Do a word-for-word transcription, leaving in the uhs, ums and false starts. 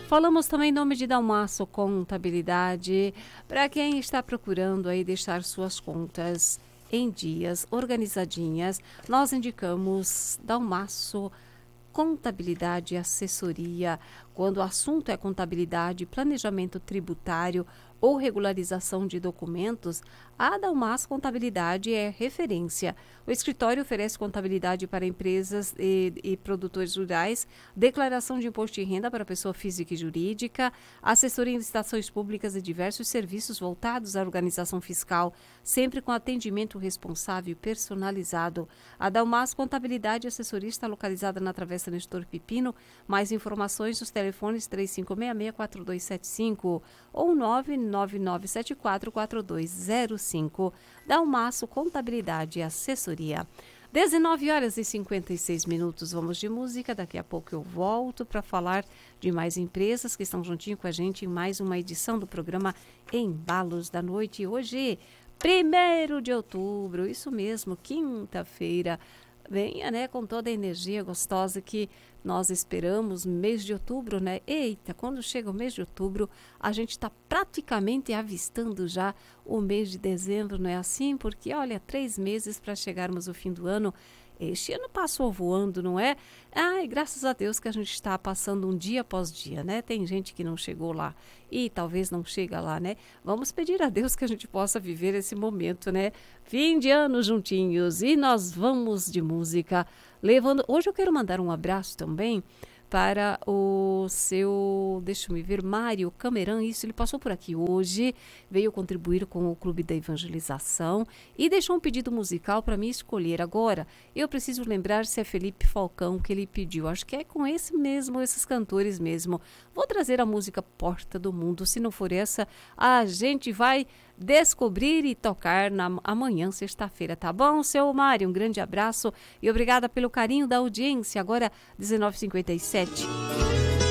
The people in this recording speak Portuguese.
Falamos também em nome de Dalmaço Contabilidade, para quem está procurando aí deixar suas contas em dias, organizadinhas, nós indicamos Dalmaço Contabilidade e Assessoria. Quando o assunto é contabilidade, planejamento tributário ou regularização de documentos, a Dalmas Contabilidade é referência. O escritório oferece contabilidade para empresas e, e produtores rurais, declaração de imposto de renda para pessoa física e jurídica, assessoria em licitações públicas e diversos serviços voltados à organização fiscal, sempre com atendimento responsável e personalizado. A Dalmas Contabilidade e Assessoria está localizada na Travessa Nestor Pipino. Mais informações nos telefones três cinco seis seis, quatro dois sete cinco ou nove nove nove sete quatro, quatro dois zero cinco. Dalmaço Contabilidade e Assessoria. dezenove horas e cinquenta e seis minutos, vamos de música. Daqui a pouco eu volto para falar de mais empresas que estão juntinho com a gente em mais uma edição do programa Embalos da Noite. Hoje, primeiro de outubro, isso mesmo, quinta-feira. Venha, né, com toda a energia gostosa que nós esperamos, mês de outubro, né? Eita, quando chega o mês de outubro, a gente está praticamente avistando já o mês de dezembro, não é assim? Porque, olha, três meses para chegarmos ao fim do ano. Este ano passou voando, não é? Ai, graças a Deus que a gente está passando um dia após dia, né? Tem gente que não chegou lá e talvez não chega lá, né? Vamos pedir a Deus que a gente possa viver esse momento, né? Fim de ano juntinhos e nós vamos de música levando... Hoje eu quero mandar um abraço também para o seu, deixa eu ver, Mário Cameran. Isso, ele passou por aqui hoje, veio contribuir com o Clube da Evangelização e deixou um pedido musical para mim escolher. Agora, eu preciso lembrar se é Felipe Falcão que ele pediu. Acho que é com esse mesmo, esses cantores mesmo. Vou trazer a música Porta do Mundo. Se não for essa, a gente vai descobrir e tocar na amanhã, sexta-feira, tá bom, seu Mário? Um grande abraço e obrigada pelo carinho da audiência. Agora, dezenove e cinquenta e sete.